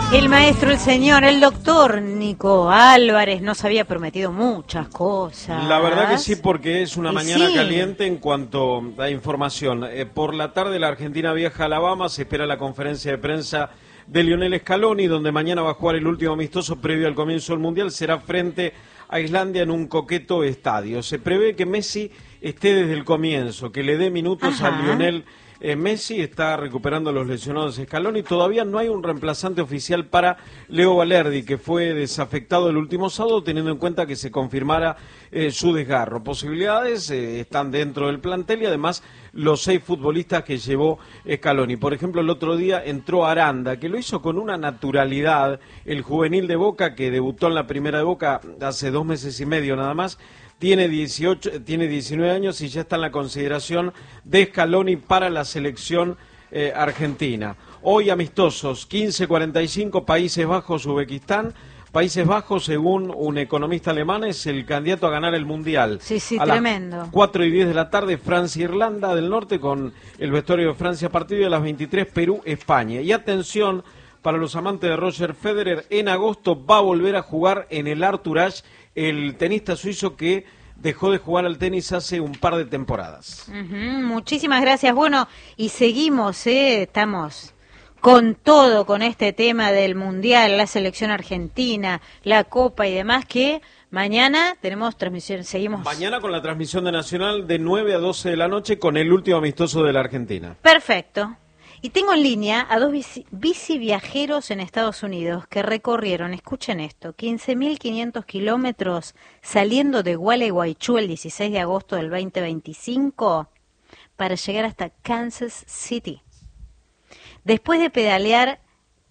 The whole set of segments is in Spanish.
El maestro, el señor, el doctor Nico Álvarez nos había prometido muchas cosas. La verdad que sí, porque es una mañana sí, caliente en cuanto a información. Por la tarde la Argentina viaja a Alabama, se espera la conferencia de prensa de Lionel Scaloni, donde mañana va a jugar el último amistoso previo al comienzo del Mundial, será frente a Islandia en un coqueto estadio. Se prevé que Messi esté desde el comienzo, que le dé minutos a Lionel Messi. Está recuperando los lesionados de Scaloni. Todavía no hay un reemplazante oficial para Leo Valerdi, que fue desafectado el último sábado, teniendo en cuenta que se confirmara su desgarro. Posibilidades están dentro del plantel y además los 6 futbolistas que llevó Scaloni. Por ejemplo, el otro día entró Aranda, que lo hizo con una naturalidad, el juvenil de Boca, que debutó en la primera de Boca hace 2 meses y medio nada más. Tiene 19 años y ya está en la consideración de Scaloni para la selección argentina. Hoy amistosos, 15:45, Países Bajos, Uzbekistán. Países Bajos, según un economista alemán, es el candidato a ganar el Mundial. Sí, a tremendo. Las 4:10 de la tarde, Francia, Irlanda del Norte, con el vestuario de Francia partido, y a las 23, Perú, España. Y atención, para los amantes de Roger Federer, en agosto va a volver a jugar en el Arthur Ashe, el tenista suizo que dejó de jugar al tenis hace un par de temporadas. Muchísimas gracias. Bueno, y seguimos, estamos con todo, con este tema del Mundial, la selección argentina, la Copa y demás, que mañana tenemos transmisión, seguimos. Mañana con la transmisión de Nacional de 9 a 12 de la noche con el último amistoso de la Argentina. Perfecto. Y tengo en línea a 2 biciviajeros en Estados Unidos que recorrieron, escuchen esto, 15.500 kilómetros saliendo de Gualeguaychú el 16 de agosto del 2025 para llegar hasta Kansas City. Después de pedalear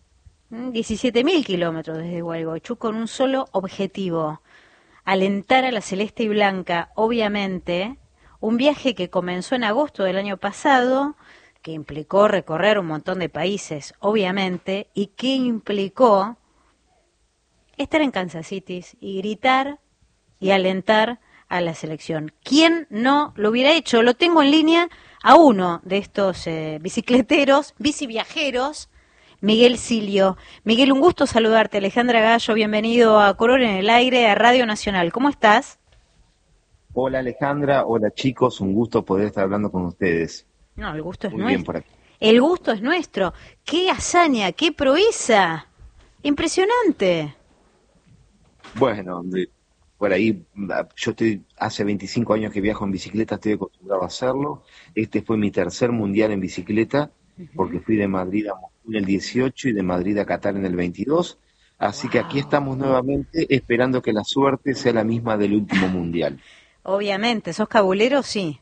17.000 kilómetros desde Gualeguaychú con un solo objetivo, alentar a la celeste y blanca, obviamente, un viaje que comenzó en agosto del año pasado, que implicó recorrer un montón de países, obviamente, y que implicó estar en Kansas City y gritar y alentar a la selección. ¿Quién no lo hubiera hecho? Lo tengo en línea a uno de estos bicicleteros, biciviajeros, Miguel Silio. Miguel, un gusto saludarte. Alejandra Gallo, bienvenido a Color en el Aire, a Radio Nacional. ¿Cómo estás? Hola Alejandra, hola chicos, un gusto poder estar hablando con ustedes. No, el gusto es Muy nuestro. bien por aquí. El gusto es nuestro. ¡Qué hazaña, qué proeza! ¡Impresionante! Bueno, por ahí yo hace 25 años que viajo en bicicleta, estoy acostumbrado a hacerlo. Este fue mi tercer mundial en bicicleta, porque fui de Madrid a Moscú en el 18 y de Madrid a Qatar en el 22. Así que aquí estamos nuevamente esperando que la suerte sea la misma del último mundial. Obviamente, ¿sos cabulero? Sí.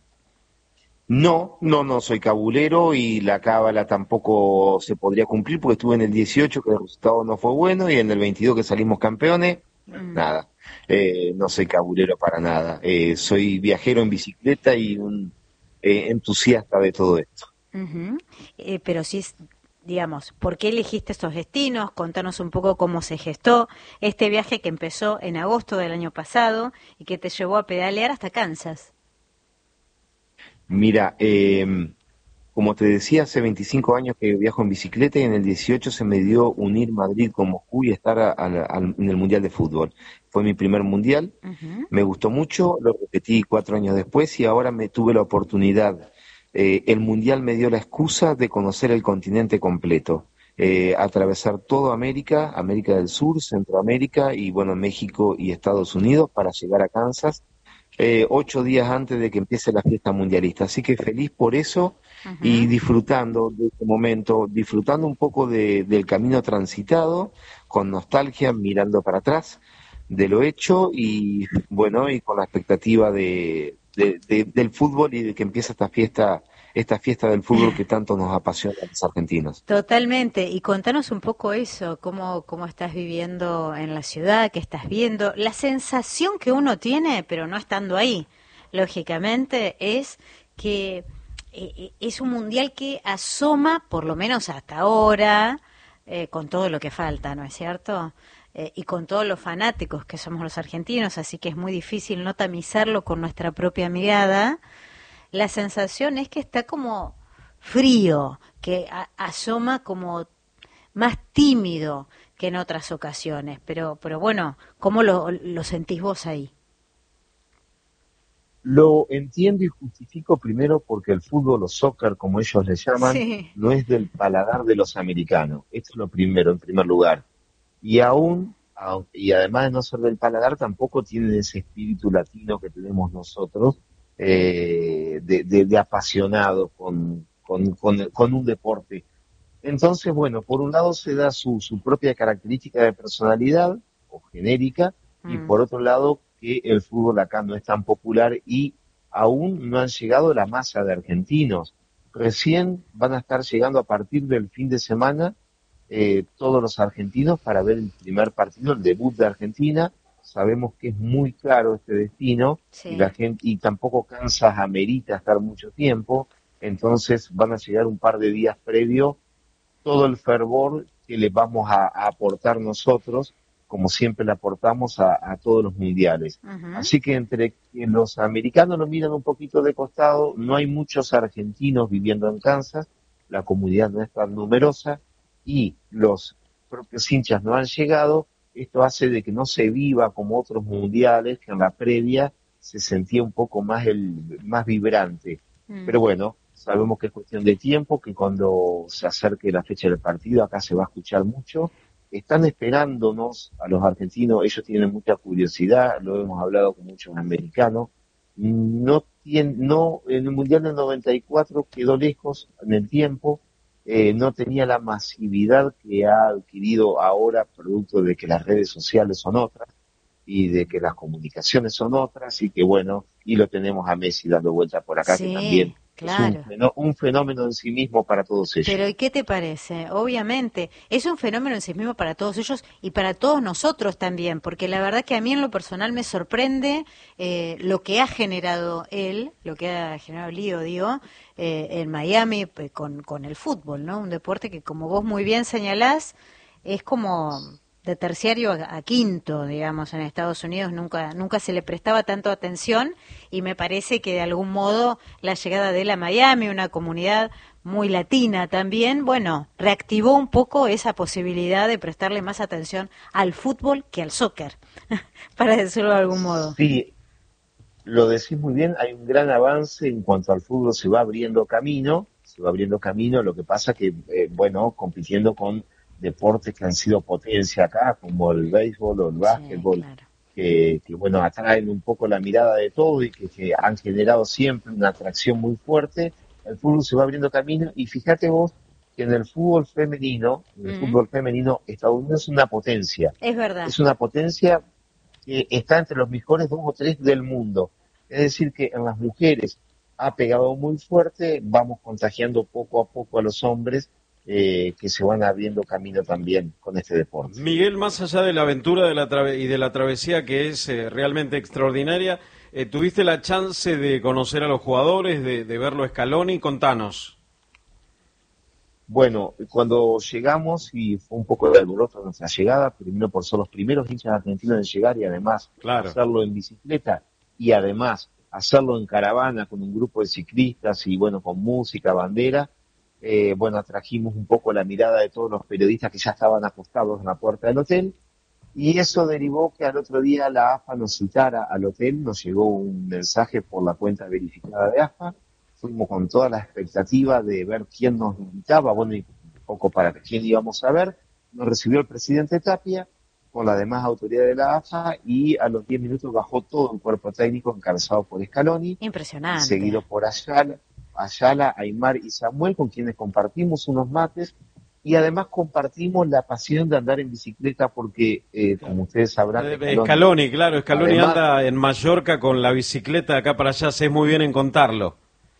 No soy cabulero y la cábala tampoco se podría cumplir porque estuve en el 18 que el resultado no fue bueno y en el 22 que salimos campeones, nada, no soy cabulero para nada, soy viajero en bicicleta y un entusiasta de todo esto. Pero sí, digamos, ¿por qué elegiste estos destinos? Contanos un poco cómo se gestó este viaje que empezó en agosto del año pasado y que te llevó a pedalear hasta Kansas. Mira, como te decía, hace 25 años que viajo en bicicleta y en el 18 se me dio unir Madrid con Moscú y estar en el Mundial de Fútbol. Fue mi primer Mundial, me gustó mucho, lo repetí 4 años después y ahora me tuve la oportunidad. El Mundial me dio la excusa de conocer el continente completo, atravesar toda América, América del Sur, Centroamérica y bueno, México y Estados Unidos para llegar a Kansas. 8 días antes de que empiece la fiesta mundialista, así que feliz por eso y disfrutando de este momento, disfrutando un poco del camino transitado, con nostalgia, mirando para atrás de lo hecho y bueno, y con la expectativa del fútbol y de que empiece esta fiesta del fútbol que tanto nos apasiona a los argentinos. Totalmente, y contanos un poco eso, cómo estás viviendo en la ciudad, qué estás viendo, la sensación que uno tiene, pero no estando ahí, lógicamente, es que es un mundial que asoma, por lo menos hasta ahora, con todo lo que falta, ¿no es cierto?, y con todos los fanáticos que somos los argentinos, así que es muy difícil no tamizarlo con nuestra propia mirada. La sensación es que está como frío, que asoma como más tímido que en otras ocasiones. Pero bueno, ¿cómo lo sentís vos ahí? Lo entiendo y justifico primero porque el fútbol o soccer, como ellos le llaman, Sí. no es del paladar de los americanos. Esto es lo primero, en primer lugar. Y y además de no ser del paladar, tampoco tienen ese espíritu latino que tenemos nosotros, de apasionado con un deporte. Entonces, bueno, por un lado se da su propia característica de personalidad o genérica, y Mm, por otro lado que el fútbol acá no es tan popular y aún no han llegado la masa de argentinos. Recién van a estar llegando a partir del fin de semana todos los argentinos para ver el primer partido, el debut de Argentina. Sabemos que es muy caro este destino y la sí. gente, y tampoco Kansas amerita estar mucho tiempo, entonces van a llegar un par de días previo todo el fervor que le vamos a aportar nosotros, como siempre le aportamos a todos los mundiales. Ujú. Así que entre que los americanos lo miran un poquito de costado, no hay muchos argentinos viviendo en Kansas, la comunidad no es tan numerosa y los propios hinchas no han llegado. Esto hace de que no se viva como otros mundiales, que en la previa se sentía un poco más vibrante. Mm. Pero bueno, sabemos que es cuestión de tiempo, que cuando se acerque la fecha del partido acá se va a escuchar mucho. Están esperándonos a los argentinos, ellos tienen mucha curiosidad, lo hemos hablado con muchos americanos. No, en el Mundial del 94 quedó lejos en el tiempo, no tenía la masividad que ha adquirido ahora, producto de que las redes sociales son otras y de que las comunicaciones son otras, y que bueno, y lo tenemos a Messi dando vuelta por acá, que también Sí, es claro. un fenómeno en sí mismo para todos ellos. Pero ¿y qué te parece? Obviamente, es un fenómeno en sí mismo para todos ellos y para todos nosotros también, porque la verdad que a mí en lo personal me sorprende lo que ha generado él, lo que ha generado Lío, digo, en Miami con el fútbol, ¿no? Un deporte que, como vos muy bien señalás, es como de terciario a quinto, digamos, en Estados Unidos nunca se le prestaba tanto atención y me parece que de algún modo la llegada de él a Miami, una comunidad muy latina también, bueno, reactivó un poco esa posibilidad de prestarle más atención al fútbol que al soccer, para decirlo de algún modo. Sí, lo decís muy bien, hay un gran avance en cuanto al fútbol, se va abriendo camino, lo que pasa que, bueno, compitiendo con deportes que han sido potencia acá, como el béisbol o el Sí, básquetbol, claro. bueno, atraen un poco la mirada de todo y que han generado siempre una atracción muy fuerte. El fútbol se va abriendo camino y fíjate vos que en el Mm, fútbol femenino, Estados Unidos es verdad. es una potencia que está entre los mejores dos o tres del mundo. Es decir, que en las mujeres ha pegado muy fuerte, vamos contagiando poco a poco a los hombres, que se van abriendo camino también con este deporte. Miguel, más allá de la aventura y de la travesía que es realmente extraordinaria, ¿tuviste la chance de conocer a los jugadores, de verlo a Scaloni? Contanos. Bueno, cuando llegamos, y fue un poco de alboroto nuestra llegada, primero por ser los primeros hinchas argentinos en llegar y además Claro. hacerlo en bicicleta y además hacerlo en caravana con un grupo de ciclistas y bueno, con música, bandera, bueno, atrajimos un poco la mirada de todos los periodistas que ya estaban acostados en la puerta del hotel, y eso derivó que al otro día la AFA nos citara al hotel, nos llegó un mensaje por la cuenta verificada de AFA, fuimos con toda la expectativa de ver quién nos invitaba, bueno, y un poco para quién íbamos a ver. Nos recibió el presidente Tapia con las demás autoridades de la AFA y a los 10 minutos bajó todo el cuerpo técnico encabezado por Scaloni y Impresionante. seguido por Ayala, Aymar y Samuel, con quienes compartimos unos mates y además compartimos la pasión de andar en bicicleta porque, como ustedes sabrán, Scaloni, Scaloni, claro, Scaloni además anda en Mallorca con la bicicleta de acá para allá, sé muy bien en contarlo.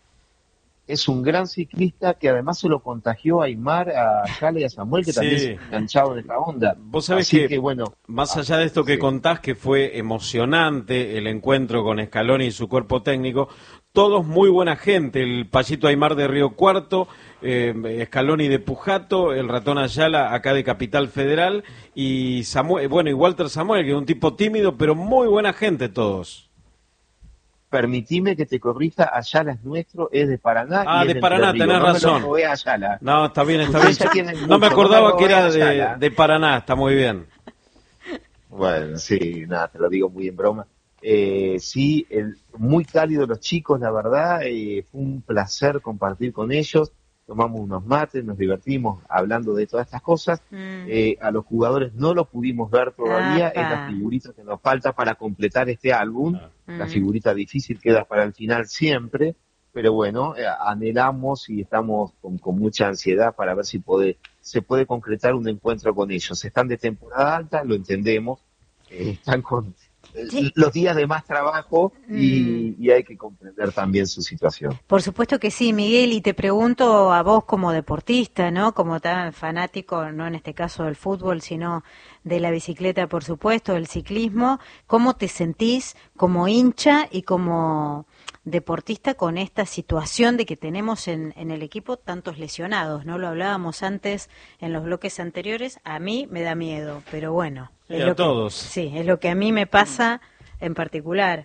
es un gran ciclista que además se lo contagió a Aymar, a Ayala y a Samuel, que también se Sí, han enganchado en esta onda. vos sabés Así que que bueno, más allá de esto que sí, contás, que fue emocionante el encuentro con Scaloni y su cuerpo técnico, todos muy buena gente, el Payito Aymar de Río Cuarto, Scaloni de Pujato, el Ratón Ayala acá de Capital Federal y Samuel, bueno, y Walter Samuel, que es un tipo tímido, pero muy buena gente todos. permitime que te corrija, Ayala es nuestro, es de Paraná. Ah, y es de Paraná, Entre Ríos. tenés No razón. me lo robé a Ayala. No, está bien, está Ustedes ya bien. tienen No me mucho, acordaba no me que robé a era Ayala. de Paraná, está muy bien. Bueno, sí, nada, te lo digo muy en broma. Sí, muy cálido los chicos, la verdad, fue un placer compartir con ellos, tomamos unos mates, nos divertimos hablando de todas estas cosas. A los jugadores no los pudimos ver todavía, es la Apa. figurita que nos falta para completar este álbum, la Mm. figurita difícil queda para el final siempre, pero bueno, anhelamos y estamos con mucha ansiedad para ver si se puede concretar un encuentro con ellos. Están de temporada alta, lo entendemos, están con Sí. los días de más trabajo y hay que comprender también su situación. Por supuesto que sí, Miguel, y te pregunto a vos como deportista, ¿no? Como tan fanático, no en este caso del fútbol, sino de la bicicleta, por supuesto, del ciclismo, ¿cómo te sentís como hincha y como deportista con esta situación de que tenemos en el equipo tantos lesionados? ¿No? Lo hablábamos antes en los bloques anteriores, a mí me da miedo, pero bueno. Sí, Es a lo que, todos. sí, es lo que a mí me pasa en particular.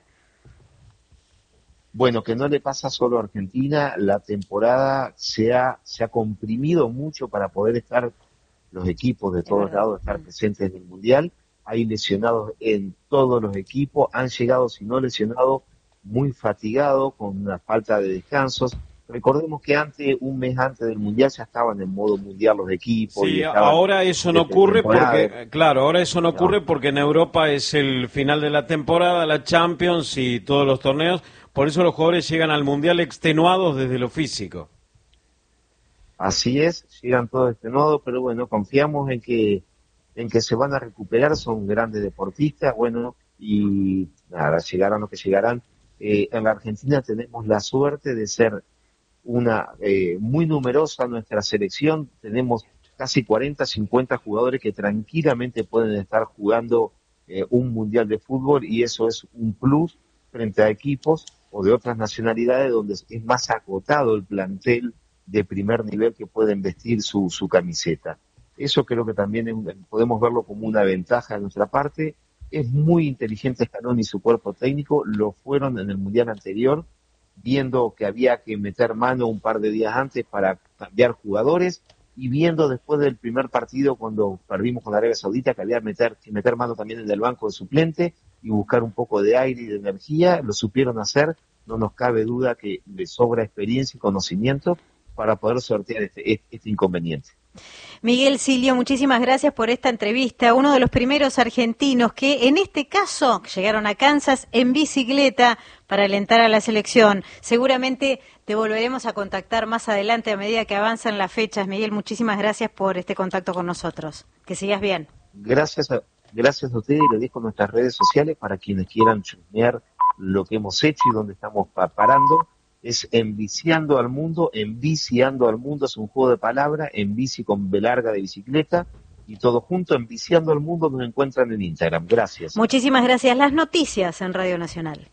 Bueno, que no le pasa solo a Argentina, la temporada se ha comprimido mucho para poder estar los equipos de Es todos verdad. lados, estar presentes en el Mundial. Hay lesionados en todos los equipos, han llegado, si no lesionados, muy fatigados, con una falta de descansos. Recordemos que un mes antes del Mundial ya estaban en modo mundial los equipos y Sí, estaban ahora eso no de ocurre pretemporada. porque, claro, ahora eso no No. ocurre porque en Europa es el final de la temporada, la Champions y todos los torneos, por eso los jugadores llegan al Mundial extenuados desde lo físico. Así es, llegan todos extenuados, pero bueno, confiamos en que se van a recuperar, son grandes deportistas, bueno, y nada, llegarán lo que llegarán. En la Argentina tenemos la suerte de ser muy numerosa nuestra selección, tenemos casi 40, 50 jugadores que tranquilamente pueden estar jugando un mundial de fútbol y eso es un plus frente a equipos o de otras nacionalidades donde es más acotado el plantel de primer nivel que pueden vestir su camiseta. Eso creo que también podemos verlo como una ventaja de nuestra parte. Es muy inteligente Scaloni y su cuerpo técnico, lo fueron en el mundial anterior, viendo que había que meter mano un par de días antes para cambiar jugadores y viendo después del primer partido cuando perdimos con Arabia Saudita que había que meter mano también en el banco de suplente y buscar un poco de aire y de energía, lo supieron hacer, no nos cabe duda que les sobra experiencia y conocimiento para poder sortear este inconveniente. Miguel Silio, muchísimas gracias por esta entrevista. Uno de los primeros argentinos que en este caso llegaron a Kansas en bicicleta para alentar a la selección. Seguramente te volveremos a contactar más adelante a medida que avanzan las fechas. Miguel, muchísimas gracias por este contacto con nosotros. Que sigas bien. Gracias a ustedes y lo dejo en nuestras redes sociales para quienes quieran chusmear lo que hemos hecho y dónde estamos parando. Es Enviciando al Mundo, Enviciando al Mundo es un juego de palabras, en bici con B larga de bicicleta, y todo junto, Enviciando al Mundo, nos encuentran en Instagram. Gracias. Muchísimas gracias. Las noticias en Radio Nacional.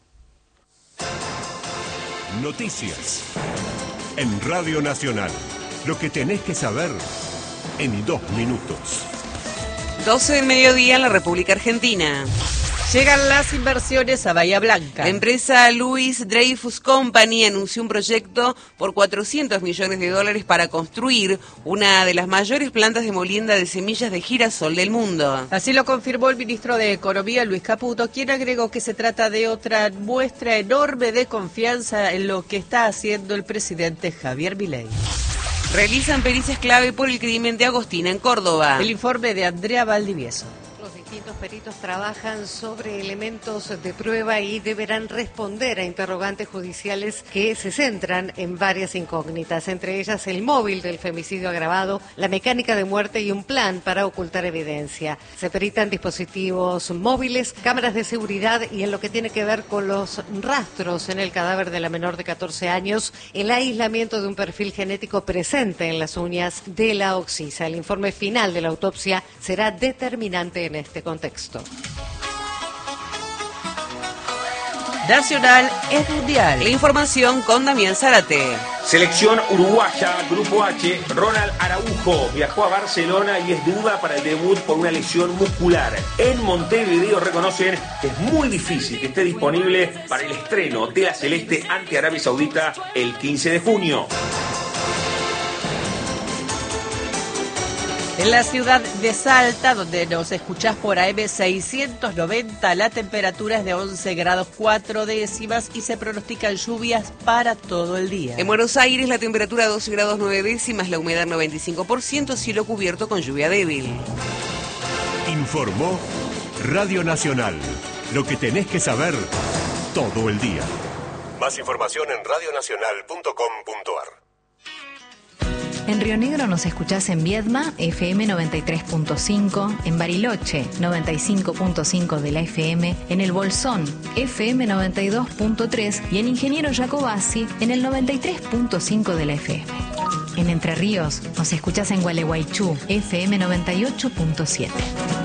Noticias en Radio Nacional. Lo que tenés que saber en 2 minutos. 12 del mediodía en la República Argentina. Llegan las inversiones a Bahía Blanca. La empresa Louis Dreyfus Company anunció un proyecto por $400 millones para construir una de las mayores plantas de molienda de semillas de girasol del mundo. Así lo confirmó el ministro de Economía, Luis Caputo, quien agregó que se trata de otra muestra enorme de confianza en lo que está haciendo el presidente Javier Milei. Realizan pericias clave por el crimen de Agostina en Córdoba. El informe de Andrea Valdivieso. Los distintos peritos trabajan sobre elementos de prueba y deberán responder a interrogantes judiciales que se centran en varias incógnitas, entre ellas el móvil del femicidio agravado, la mecánica de muerte y un plan para ocultar evidencia. Se peritan dispositivos móviles, cámaras de seguridad y en lo que tiene que ver con los rastros en el cadáver de la menor de 14 años, el aislamiento de un perfil genético presente en las uñas de la occisa. El informe final de la autopsia será determinante en este contexto. Nacional es mundial. La información con Damián Zárate. Selección uruguaya, Grupo H. Ronald Araujo viajó a Barcelona y es duda para el debut por una lesión muscular. En Montevideo reconocen que es muy difícil que esté disponible para el estreno de la Celeste ante Arabia Saudita el 15 de junio. En la ciudad de Salta, donde nos escuchás por AM690, la temperatura es de 11 grados 4 décimas y se pronostican lluvias para todo el día. En Buenos Aires la temperatura 12 grados 9 décimas, la humedad 95%, cielo cubierto con lluvia débil. Informó Radio Nacional. Lo que tenés que saber todo el día. Más información en radionacional.com.ar. En Río Negro nos escuchás en Viedma, FM 93.5, en Bariloche, 95.5 de la FM, en El Bolsón, FM 92.3 y en Ingeniero Jacobasi, en el 93.5 de la FM. En Entre Ríos nos escuchás en Gualeguaychú, FM 98.7.